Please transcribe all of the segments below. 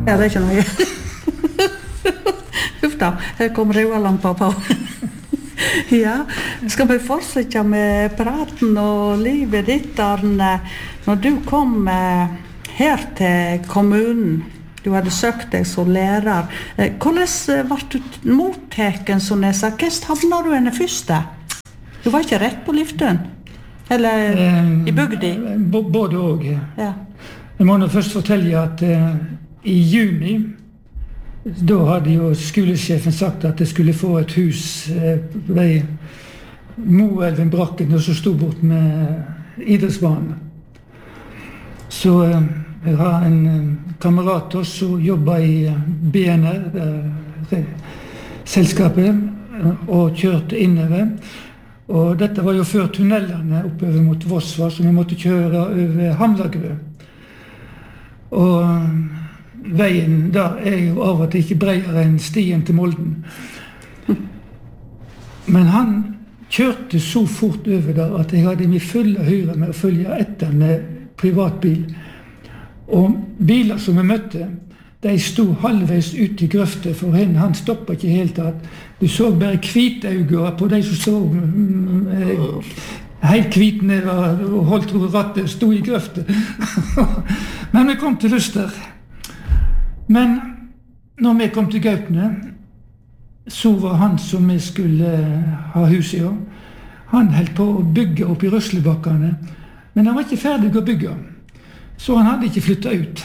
Ja, det ikke noe. Uff da, her kom rødlampa på. Ja, skal vi fortsette med praten og livet ditt, Arne? Når du kom her til kommunen, du hadde søkt deg som lærer, hvordan var du motteken som jeg sa? Hvordan havnet du henne første? Du var ikke rett på Liftun? Eller i bygdi? Både og. Ja. Jeg må nå først fortelle at i juni, da hadde jo skolesjefen sagt at jeg skulle få et hus ved Moelven Brakken, og så stod bort med idrettsbanen. Så jeg har en kamerat som jobber i BNR, selskapet, og kjørte innover. Og dette var jo før tunnelene oppover mot Vossva, så vi måtte kjøre over Hamlagrø. Og veien der jo av og til ikke bredere enn stien til Molden. Men han kjørte så fort over der at jeg hadde min fulle hyre med å følge etter med privatbil. Og biler som vi møtte, de stod halvveis ut i grøftet, for han stoppet ikke helt at du så bare hvitauger på de som så helt hvitne og holdt rattet, stod i grøftet. Men vi kom til Luster. Men når vi kom til Gaupne, så var han som vi skulle ha hus i år. Han holdt på å bygge opp i Røslebakkene, men han var ikke ferdig å bygge. Så han hadde ikke flyttet ut.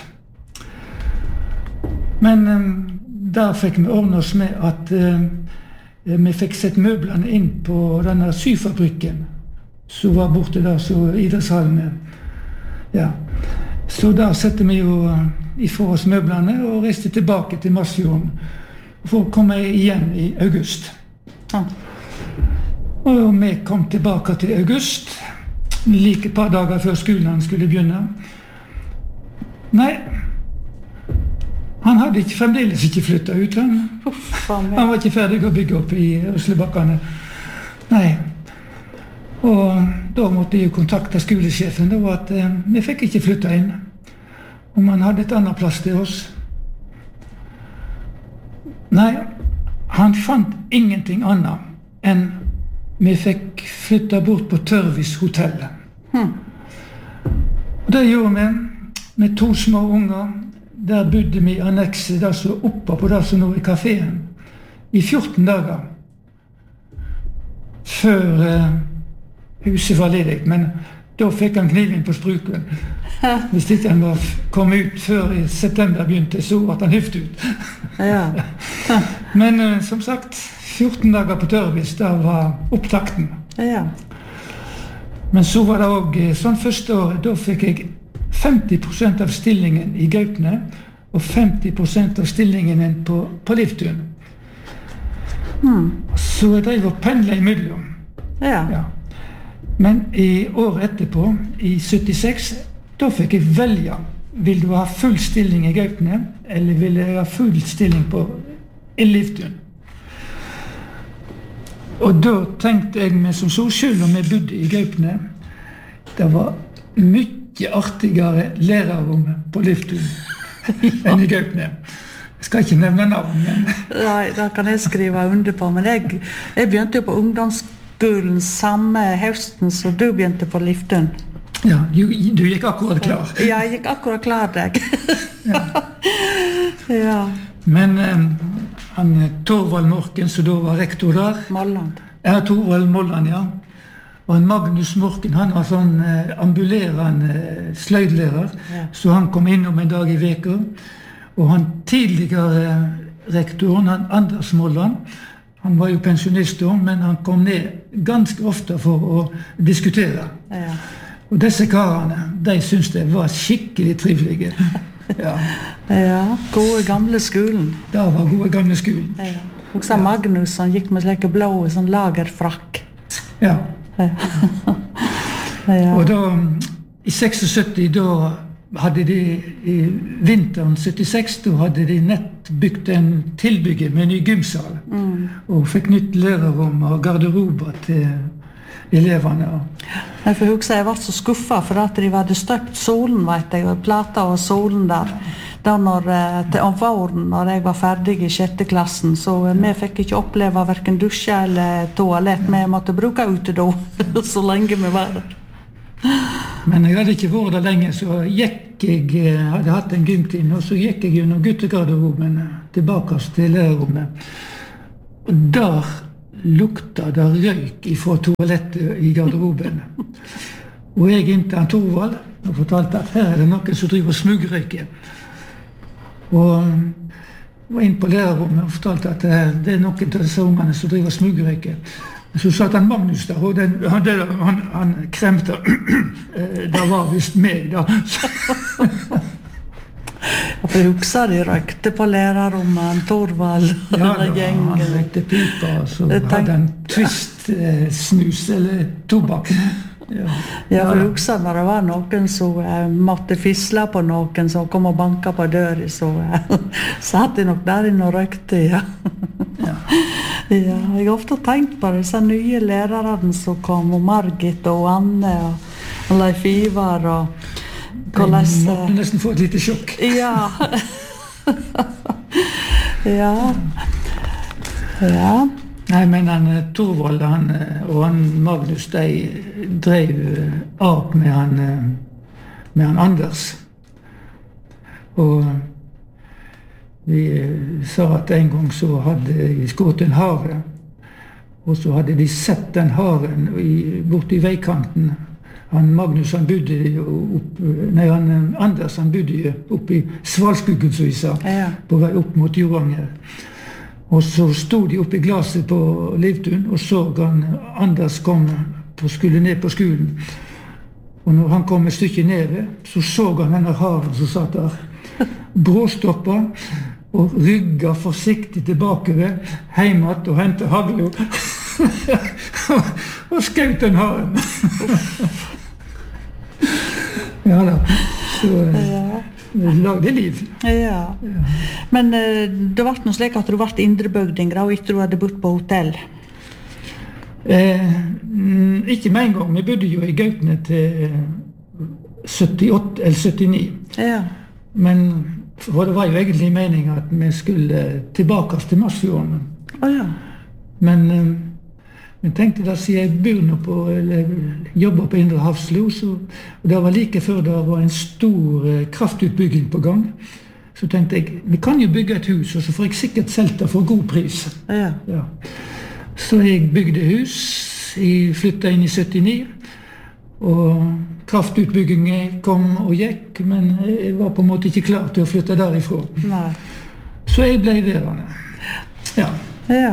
Men der fikk vi ordne oss med at vi fikk sett møblene inn på denne syfabrikken, som var borte der, så idrettshallen. Ja. Så der sette vi jo ifra oss møblene og reiste tilbake til Masfjorden for å komme igjen i august. Ja. Og vi kom tilbake til august, like et par dager før skolen skulle begynne. Nei, han hadde fremdeles ikke flyttet ut. Han var ikke ferdig å bygge opp i Røslebakkene. Nei. Og da måtte jeg kontakte skolesjefen, da, at vi fikk ikke flytte inn. Om han hadde et annet plass til oss. Nei, han fant ingenting annet enn vi fikk flytte bort på Tørvis hotellet. Og det gjorde vi med 2 små unger. Der bodde vi i annekset, der så oppe på der som nå i kaféen, i 14 dager. Før huset var ledig, men da fikk han kniven på spruken. Hvis ikke han var kommet ut før i september begynte, så ble han hyft ut. Ja. Men som sagt, 14 dager på Tørvis, der var opptakten. Ja. Men så var det også, sånn første året, da fikk jeg 50% av stillingen i Gaupne, og 50% av stillingen på Liftun. Så jeg drev og pendlet imellom. Ja. Ja. Men i året etterpå, i 76, da fikk jeg velge. Vil du ha full stilling i Gaupne, eller vil jeg ha full stilling i Liftun? Og da tenkte jeg meg som så, selv om jeg bodde i Gaupne, det var mye artigere lærerrom på Liftun enn i Gaupne. Jeg skal ikke nevne navn, men... Nei, det kan jeg skrive under på, men jeg begynte jo på ungdomsskolen samme høsten som du begynte på Liftun. Ja, du gikk akkurat klar. Ja, jeg gikk akkurat klar, deg. Ja. Ja. Men han Torvald Morken, som da var rektor der... Molland. Ja, Torvald Molland, ja. Og Magnus Morken, han var sånn ambulerende sløydlærer, ja. Så han kom innom en dag i veka. Og han tidligere rektoren, han Anders Molland, han var jo pensjonist da, men han kom ned ganske ofte for å diskutere. Ja. Og disse karene, de synes det var skikkelig trivelige. Ja. Ja, gode gamle skolen. Det var gode gamle skolen. Ja. Også Magnus, han gikk med slike blå, sånn lagerfrakk. Ja. Ja. Og da, i 76, da hadde de, i vinteren 76, da hadde de nett bygd en tilbygge med en ny gymsal. Og fikk nytt lærerrom og garderober til eleverne. Jeg får huske, jeg var så skuffet for at de hadde støpt solen, vet jeg, og plata og solen der. da om våren, når jeg var ferdig i 6. klassen, så vi fikk ikke oppleve hverken dusje eller toalett. Vi måtte bruke utedo så lenge vi var der. Men jeg hadde ikke vært der lenge, så hadde hatt en gymtid, og så gikk jeg gjennom guttegarderoben tilbake til lærerrommet. Og der lukta det røyk fra toalettet i garderoben. Og jeg inn til Torvald og fortalte at her det noen som driver og smugrøyker. Og var inn på lærerrommet og fortalte at det noen av disse ungene som driver og smugrøyker. Så satt han Magnus der, og han kremte. Det var visst meg da. For jeg husker de røykte på lærerrommet, Torvald og gjengen. Ja, han røykte pipa, og så hadde han twist-snus eller tobakk. Ja, for jeg husker når det var noen som måtte fisle på noen som kom og banka på døren, så satt de nok der inne og røykte, ja. Ja, jeg har ofte tenkt på disse nye lærerne som kom, og Margit og Anne og Leif Ivar og hvordan... Jeg måtte nesten få et lite sjokk. Ja. Ja. Nei, men Torvald og Magnus, de drev av med han Anders. Og vi sa at en gang så hadde de skutt en hare, og så hadde de sett den haren borte i veikanten. Magnus, han bodde Anders, han bodde oppe i Svalskuggen, som vi sa, på vei opp mot Joranger. Og så stod de oppe i glaset på Livtun, og så Anders kom skulle ned på skolen. Og når han kom et stykke ned, så han denne haren som satt der, bråstoppa, og rygga forsiktig tilbake heimat og hentet haglo, og skjøt den haren. Ja da, så lagde liv. Ja. Men det var noe slik at du ble indrebygding, og ikke du hadde bodd på hotell? Ikke med en gang. Vi bodde jo i Gautene til 78 eller 79. Ja. Men det var jo egentlig meningen at vi skulle tilbake til Masfjorden. Ja. Men jeg tenkte da, siden jeg bor nå på, eller jobber på Indre Hafslo, og det var like før det var en stor kraftutbygging på gang, så tenkte jeg, vi kan jo bygge et hus, og så får jeg sikkert selv det for god pris. Ja. Ja. Så jeg bygde hus, jeg flyttet inn i 79, og kraftutbyggingen kom og gikk, men jeg var på en måte ikke klar til å flytte derifra. Nei. Så jeg ble værende. Ja. Ja.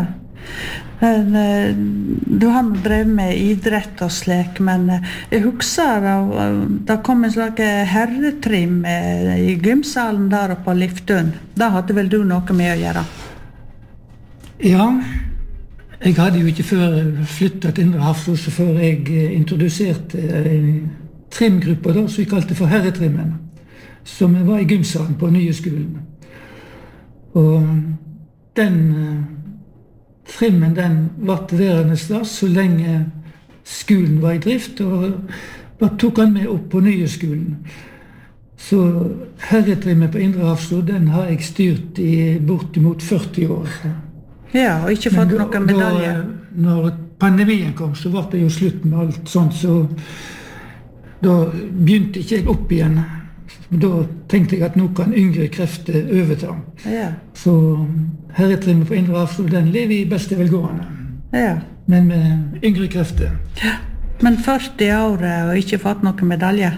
Du har drevet med idrett og slik, men jeg husker det kom en slags herretrim i gymsalen der oppe på Liftun. Da hadde vel du noe med å gjøre? Ja, jeg hadde jo ikke før flyttet til Indre Hafslo, så før jeg introduserte en trimgruppe da, som vi kalte for herretrimmen, som var i gymsalen på nye skolen. Og den trimmen, den var værende der så lenge skolen var i drift, og da tok han med opp på nye skolen. Så herretrimmen på Indre Hafslo, den har jeg styrt i bortimot 40 år. Ja, og ikke fått noen medalje. Når pandemien kom, så var det jo slutt med alt sånt, så da begynte ikke jeg opp igjen. Da tenkte jeg at nå kan yngre krefter overta. Ja. Så herretrimmen på Indre Hafslo, den lever i beste velgående. Ja. Men med yngre krefter. Ja. Men 40 år og ikke fått noen medalje?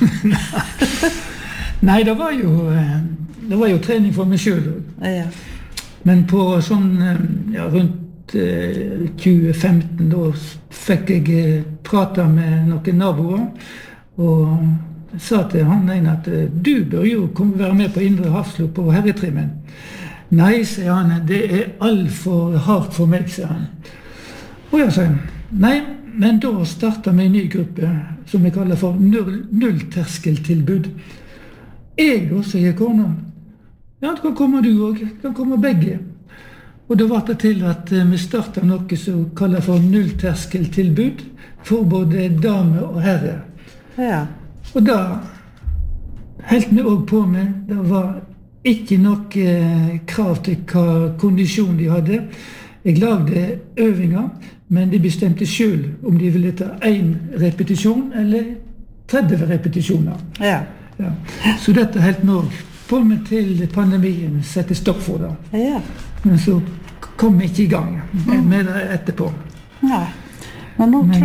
Nei, det var jo trening for meg selv. Ja. Men på sånn, rundt 2015, da fikk jeg prate med noen naboer, og sa til han ene at du bør jo være med på Indre Hafslo på herretrimmen. Nei, sier han, det alt for hardt for meg, sier han. Og jeg sier, nei, men da startet vi en ny gruppe som vi kaller for nullterskeltilbud. Jeg da, sier kona. Ja, det kan komme du også, det kan komme begge. Og da var det til at vi startet noe som kallet for nullterskeltilbud for både dame og herre. Ja. Og da helt vi også på med, det var ikke nok krav til hva kondisjon de hadde. Jeg lagde øvinger, men de bestemte selv om de ville ta 1 repetisjon eller 30 repetisjoner. Ja. Ja. Så dette helt nå på meg til pandemien sette stopp for det. Ja. Men så kom jeg ikke i gang med det etterpå. Nei. Men nå